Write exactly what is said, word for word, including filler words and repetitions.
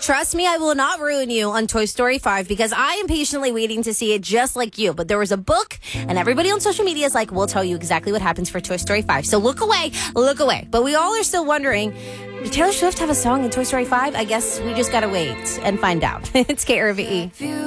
Trust me, I will not ruin you on Toy Story five because I am patiently waiting to see it just like you. But there was a book, and everybody on social media is like, we'll tell you exactly what happens for Toy Story five. So look away, look away. But we all are still wondering, did Taylor Swift have a song in Toy Story five? I guess we just gotta wait and find out. It's K R V E.